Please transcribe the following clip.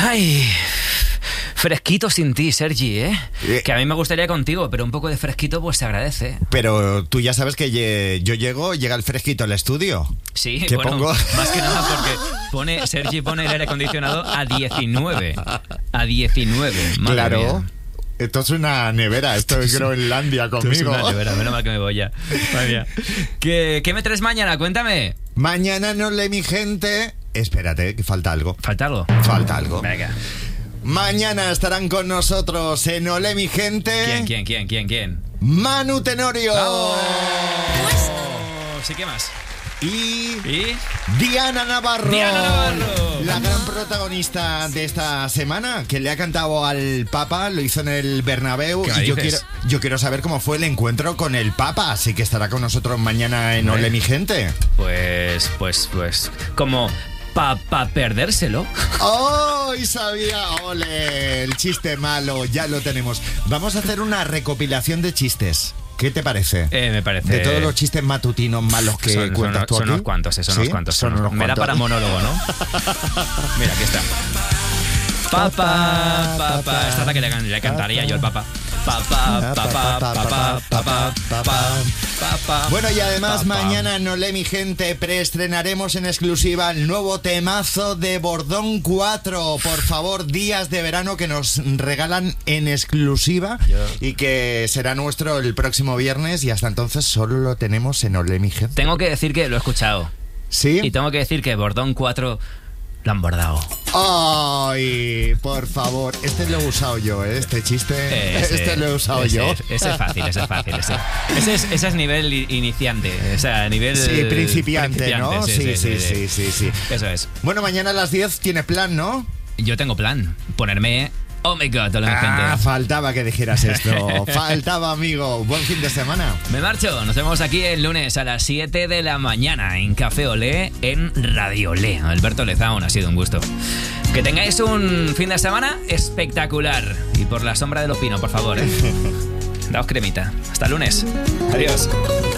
Ay, fresquito sin ti, Sergi, ¿eh? Que a mí me gustaría contigo, pero un poco de fresquito pues se agradece. Pero tú ya sabes que yo llega el fresquito al estudio. Sí, ¿Qué bueno, pongo? más que nada porque Sergi pone el aire acondicionado a 19. A 19, madre Claro. mía. Esto es una nevera, esto es Groenlandia conmigo. Esto es una nevera, menos mal que me voy ya. Madre mía. ¿Qué me traes mañana? Cuéntame. Mañana no lee mi gente. Espérate, que falta algo. ¿Falta algo? Falta algo. Venga. Mañana estarán con nosotros en Olé mi gente. ¿Quién? Manu Tenorio. ¡Bravo! Sí, ¿qué más? Y ¿Y? Diana Navarro. La gran protagonista de esta semana, que le ha cantado al Papa, lo hizo en el Bernabéu. ¿Qué me Y dices? yo quiero saber cómo fue el encuentro con el Papa, así que estará con nosotros mañana en Olé mi gente. Pues, como pa perdérselo. ¡Oh! Y sabía, ole, el chiste malo, ya lo tenemos. Vamos a hacer una recopilación de chistes. ¿Qué te parece? Me parece... De todos los chistes matutinos malos que cuentas tú aquí. Son unos cuantos, son ¿Sí? unos cuantos. Son unos Me da cuantos. para monólogo, ¿no? Mira, aquí está. Papá. Esta es la que le cantaría yo al Papa. Papá. Bueno, y además mañana en Olé mi gente preestrenaremos en exclusiva el nuevo temazo de Bordón 4. Por favor, días de verano que nos regalan en exclusiva y que será nuestro el próximo viernes, y hasta entonces solo lo tenemos en Olé mi gente. Tengo que decir que lo he escuchado. ¿Sí? Y tengo que decir que Bordón 4 lo han bordado. ¡Ay! Por favor, este lo he usado yo, ¿eh? Este chiste, este lo he usado yo. Ese es fácil. Ese es nivel iniciante, o sea, nivel... Sí, principiante, ¿no? Sí. Eso es. Bueno, mañana a las 10 tiene plan, ¿no? Yo tengo plan, ponerme... Oh my God, Olé mi gente. Faltaba que dijeras esto. Faltaba, amigo. Buen fin de semana. Me marcho, nos vemos aquí el lunes a las 7 de la mañana en Café Olé, en Radio Olé. Alberto Lezaun, ha sido un gusto. Que tengáis un fin de semana espectacular. Y por la sombra del pino, por favor, Daos cremita. Hasta el lunes. Adiós.